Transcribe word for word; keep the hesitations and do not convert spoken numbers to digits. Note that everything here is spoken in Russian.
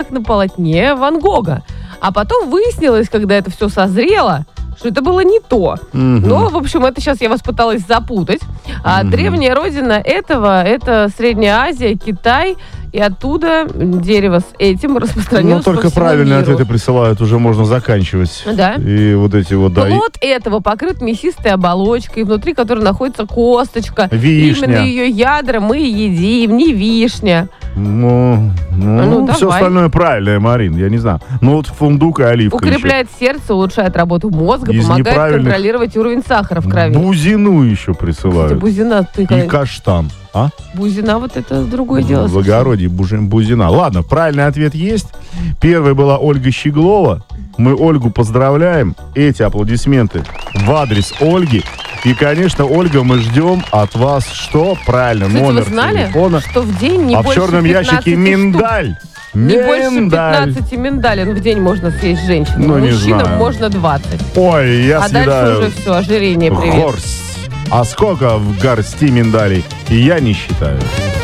на полотне Ван Гога. А потом выяснилось, когда это все созрело, что это было не то. Угу. Но, в общем, это сейчас я вас пыталась запутать. А Мгм. древняя родина этого — это Средняя Азия, Китай, и оттуда дерево с этим Ну, распространилось только по всему правильные миру. ответы присылают, уже можно заканчивать. Да. И вот эти вот, да. и- Плод этого покрыт мясистой оболочкой, внутри которой находится косточка. Вишня. Именно ее ядра мы едим, не вишня. Ну, ну, Ну, все давай. остальное правильное, Марин, я не знаю. Ну, вот фундук и оливка Укрепляет сердце, улучшает работу мозга, Из помогает неправильных- контролировать уровень сахара в еще. крови. Бузину еще Кстати, присылают. бузина, ты И когда- каштан. А? Бузина, вот это другое дело. В Благородие, Бужи- Бузина. Ладно, правильный ответ есть. Первой была Ольга Щеглова. Мы Ольгу поздравляем. Эти аплодисменты в адрес Ольги. И, конечно, Ольга, мы ждем от вас что? Правильно, Кстати, номер вы знали, телефона. что в день не А в больше черном пятнадцати ящике штук, миндаль. Не больше Миндаль. пятнадцати миндалин в день можно съесть женщинам. Ну, не Мужчинам знаю. можно двадцать. Ой, я А дальше съедаю уже все, ожирение, привет. горсть. А сколько в горсти миндалей? Я не считаю.